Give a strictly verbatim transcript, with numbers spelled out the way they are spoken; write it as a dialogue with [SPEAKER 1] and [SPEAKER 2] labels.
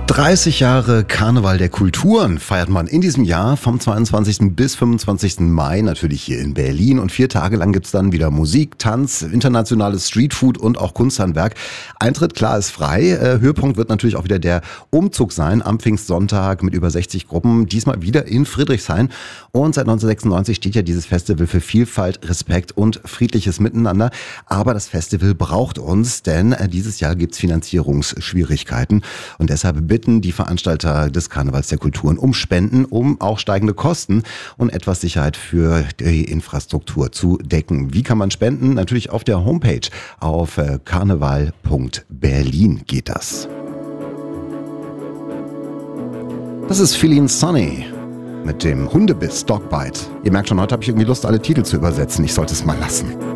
[SPEAKER 1] dreißig Jahre Karneval der Kulturen feiert man in diesem Jahr vom zweiundzwanzigsten bis fünfundzwanzigsten Mai natürlich hier in Berlin. Und vier Tage lang gibt's dann wieder Musik, Tanz, internationales Streetfood und auch Kunsthandwerk. Eintritt, klar, ist frei. Äh, Höhepunkt wird natürlich auch wieder der Umzug sein am Pfingstsonntag mit über sechzig Gruppen. Diesmal wieder in Friedrichshain. Und seit neunzehnhundertsechsundneunzig steht ja dieses Festival für Vielfalt, Respekt und friedliches Miteinander. Aber das Festival braucht uns, denn äh, dieses Jahr gibt's Finanzierungsschwierigkeiten. Und deshalb bitten die Veranstalter des Karnevals der Kulturen um Spenden, um auch steigende Kosten und etwas Sicherheit für die Infrastruktur zu decken. Wie kann man spenden? Natürlich auf der Homepage. Auf karneval punkt berlin geht das. Das ist Feeling Sunny mit dem Hundebiss Dogbite. Ihr merkt schon, heute habe ich irgendwie Lust, alle Titel zu übersetzen. Ich sollte es mal lassen.